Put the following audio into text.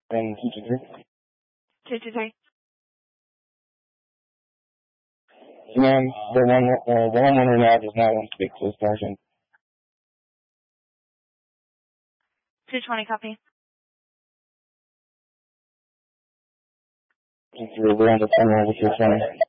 And 223. 223. Ma'am, the homeowner now does not want to speak to this person. 220, copy. We're on the phone with your son.